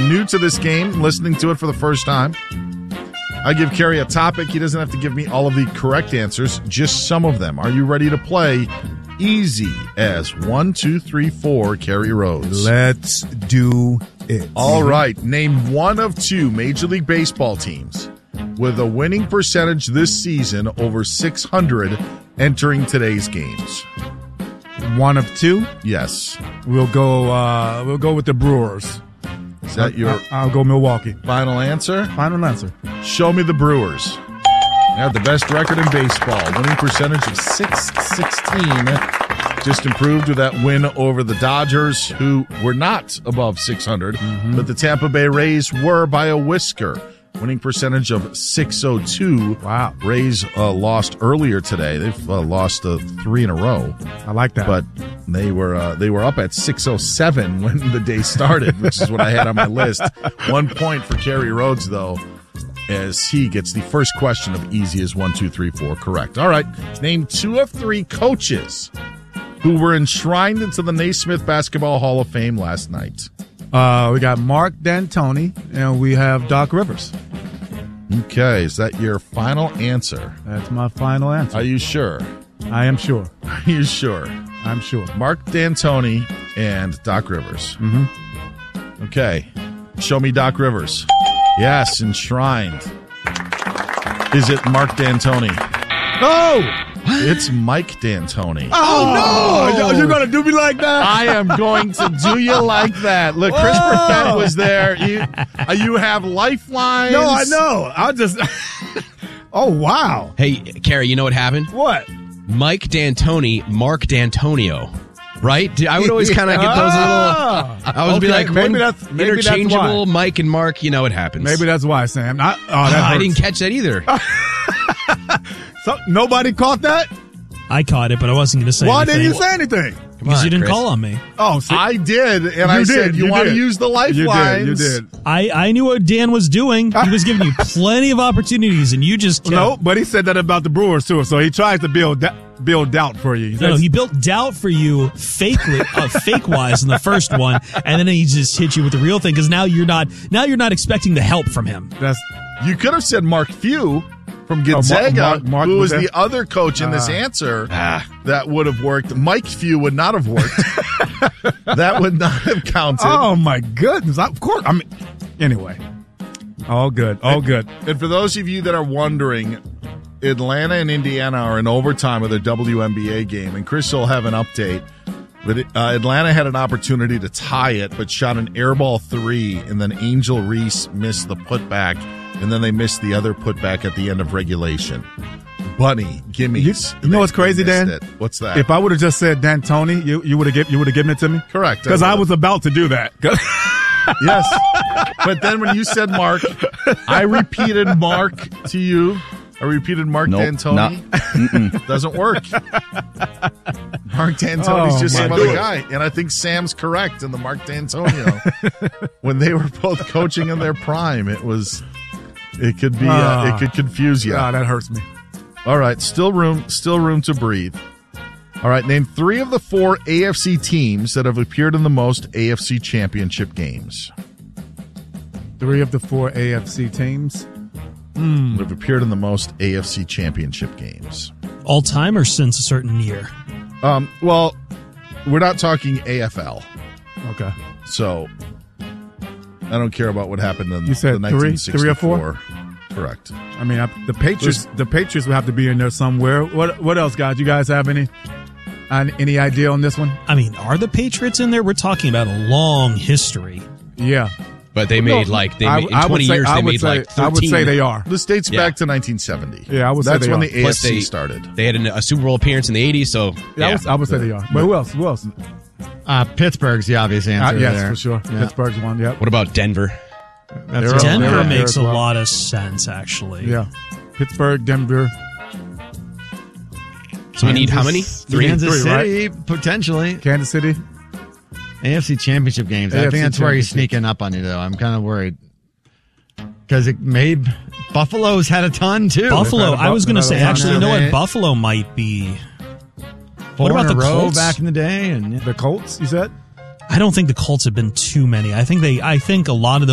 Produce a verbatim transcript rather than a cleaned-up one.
new to this game, listening to it for the first time, I give Kerry a topic. He doesn't have to give me all of the correct answers, just some of them. Are you ready to play easy as one, two, three, four, Kerry Rhodes? Let's do it. All right. Name one of two Major League Baseball teams with a winning percentage this season over six hundred entering today's games. One of two? Yes. We'll go uh, We'll go with the Brewers. Is that your I'll, I'll go Milwaukee. final answer? Final answer. Show me the Brewers. They have the best record in baseball. Winning percentage of six sixteen. Just improved with that win over the Dodgers, who were not above six hundred. Mm-hmm. But the Tampa Bay Rays were by a whisker. Winning percentage of six oh two. Wow. Rays uh, lost earlier today. They've uh, lost uh, three in a row. I like that. But they were uh, they were up at six oh seven when the day started, which is what I had on my list. One point for Kerry Rhodes, though, as he gets the first question of easy as one, two, three, four correct. All right. Name two of three coaches who were enshrined into the Naismith Basketball Hall of Fame last night. Uh, we got Mark D'Antoni, and we have Doc Rivers. Okay, is that your final answer? That's my final answer. Are you sure? I am sure. Are you sure? I'm sure. Mark D'Antoni and Doc Rivers. Mm-hmm. Okay, show me Doc Rivers. Yes, enshrined. Is it Mark D'Antoni? Oh! It's Mike D'Antoni. Oh, no! You're going to do me like that? I am going to do you like that. Look, Chris Perfett was there. You, uh, you have lifelines. No, I know. I'll just... Oh, wow. Hey, Kerry, you know what happened? What? Mike D'Antoni, Mark D'Antonio. Right? I would always kind of get those Ah. little... I would be Okay, like, maybe one that's- maybe that's interchangeable why. Mike and Mark, you know what happens. Maybe that's why, Sam. I, oh, that Ah, I hurts. didn't catch that either. So, nobody caught that? I caught it, but I wasn't going to say Why anything. didn't you say anything? Come Because on, you didn't Chris. call on me. Oh, see, I did, and I You said, did, you, you want to did. use the you lifelines. did. You did. I, I knew what Dan was doing. He was giving you plenty of opportunities, and you just kept... No, but he said that about the Brewers, too. So he tries to build da- build doubt for you. He No, no, says- he built doubt for you fakely, uh, fake-wise in the first one, and then he just hit you with the real thing because now you're not now you're not expecting the help from him. That's You could have said Mark Few from Gonzaga, Mark- Mark who was was the there? other coach in this Ah. answer. That would have worked. Mike Few would not have worked. That would not have counted. Oh, my goodness. Of course. I mean, anyway. All good. All good. And for those of you that are wondering, Atlanta and Indiana are in overtime of their W N B A game, and Chris will have an update. But it, uh, Atlanta had an opportunity to tie it, but shot an airball three, and then Angel Reese missed the putback, and then they missed the other putback at the end of regulation. Bunny, gimmies. You- you know what's They crazy, missed Dan? it. What's that? If I would have just said D'Antoni, you you would have given you would have given it to me. Correct. Because I would've. was about to do that. Yes. But then when you said Mark, I repeated Mark to you. I repeated Mark Nope, D'Antoni. Doesn't work. Mark D'Antoni's Oh, just my some other God. guy. And I think Sam's correct in the Mark D'Antonio. When they were both coaching in their prime, it was, it could be, uh, Ah. it could confuse you. Ah, that hurts me. All right. Still room, still room to breathe. All right. Name three of the four A F C teams that have appeared in the most A F C championship games. Three of the four A F C teams. That have appeared in the most A F C championship games. All time or since a certain year? Um, well, we're not talking A F L, Okay. so I don't care about what happened in You said the three? nineteen sixty-four. Three or four? Correct. I mean, I, the Patriots. The Patriots will have to be in there somewhere. What What else, guys? You guys have any uh, any idea on this one? I mean, are the Patriots in there? We're talking about a long history. Yeah. But they made No, like, they I- made, in I would twenty say- years, I they would made say- like thirteen. I would say they are. This dates Yeah. back to nineteen seventy. Yeah, I would say That's they when are. the A F Plus C they started. They had an, a Super Bowl appearance in the eighties, so Yeah, yeah. I, would, I would say they are. But who else? Who else? Uh, Pittsburgh's the obvious Uh, answer yes, there. for sure. Yeah. Pittsburgh's one. Yep. What about Denver? That's They're- Denver they're up there makes as a well. lot of sense, actually. Yeah. Pittsburgh, Denver. So we need how many? Three. Kansas Three, right? City, potentially. Kansas City. A F C Championship games. I A F C think that's where he's Championship. sneaking up on you, though. I'm kind of worried. Because it made Buffalo's had a ton, too. Buffalo, They've had a I was bu- going to they've say, had a actually, you know ton. what? Buffalo might be. Four what about in a the row Colts? back in the day. And The Colts, you said? I don't think the Colts have been too many. I think they. I think a lot of